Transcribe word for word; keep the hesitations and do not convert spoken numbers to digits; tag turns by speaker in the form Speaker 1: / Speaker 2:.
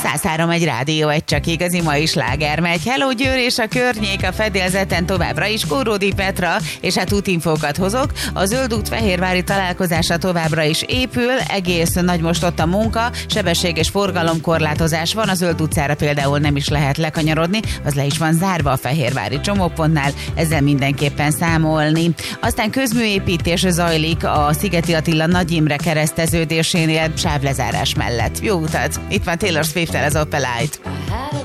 Speaker 1: száz három egy rádió, egy csak igazi mai sláger megy. Hello Győr és a környék, a fedélzeten továbbra is Kóródi Petra, és hát útinfókat hozok. A Zöld út fehérvári találkozása továbbra is épül, egész nagy most ott a munka, sebességes forgalomkorlátozás van, a Zöld utcára például nem is lehet lekanyarodni, az le is van zárva a fehérvári csomópontnál, ezzel mindenképpen számolni. Aztán közműépítés zajlik a Szigeti Attila Nagy Imre kereszteződésénél sávlezárás mellett. Jó utat! Itt van Taylor Swift-tel az Opelite.